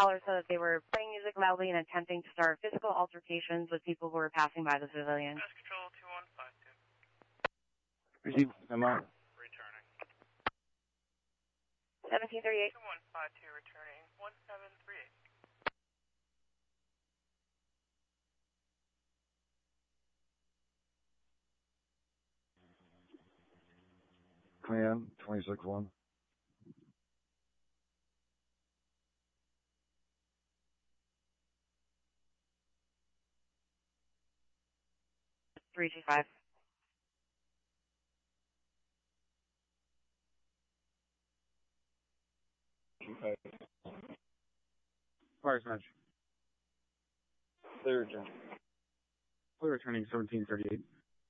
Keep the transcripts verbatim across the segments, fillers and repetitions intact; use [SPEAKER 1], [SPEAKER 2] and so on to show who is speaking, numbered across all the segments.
[SPEAKER 1] Callers said that they were playing music loudly and attempting to start physical altercations with people who were passing by the civilian.
[SPEAKER 2] Mass Control two one five two.
[SPEAKER 3] Receive. I'm out.
[SPEAKER 2] Returning.
[SPEAKER 1] seventeen thirty-eight.
[SPEAKER 2] two one five two returning. one seven three eight.
[SPEAKER 3] Command, twenty-six one.
[SPEAKER 1] three two five.
[SPEAKER 3] Okay. Fire smash. Clear return. Clear returning seventeen thirty-eight.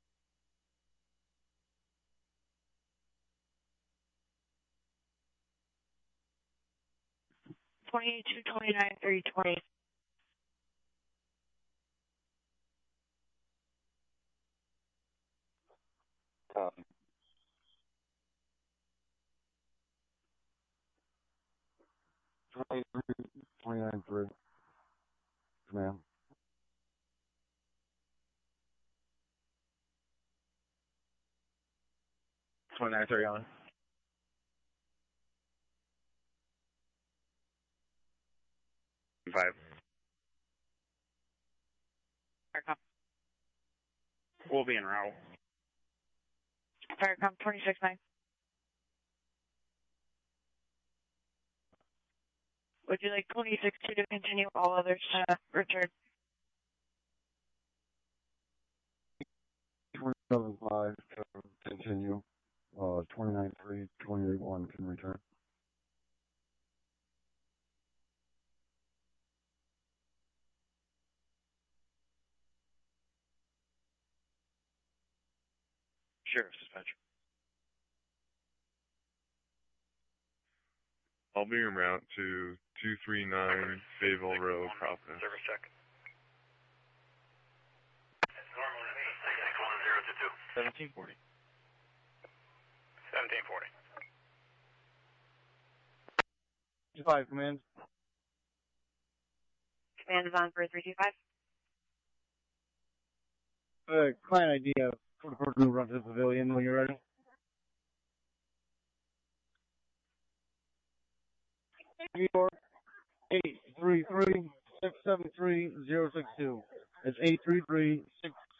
[SPEAKER 1] twenty-eight two twenty-nine three twenty.
[SPEAKER 3] Copy. twenty-three twenty-nine three. Command. twenty-nine three on. Five.
[SPEAKER 1] Firecom.
[SPEAKER 3] We'll be en route.
[SPEAKER 1] Firecom twenty-six nine. Would you like twenty-six two to continue, all others to return?
[SPEAKER 3] twenty-seven five to continue. Uh, twenty-nine three, twenty-eight one can return.
[SPEAKER 4] Sheriff dispatcher. I'll be en route to two three nine Fayetteville Road, Providence.
[SPEAKER 2] Service check.
[SPEAKER 4] seventeen forty.
[SPEAKER 2] seventeen forty.
[SPEAKER 3] Five, command.
[SPEAKER 1] Command is on for three two five.
[SPEAKER 3] Uh, client idea for the person who runs the pavilion when you're ready. New York, eight three three, six seven three, zero six two. It's eight three three, six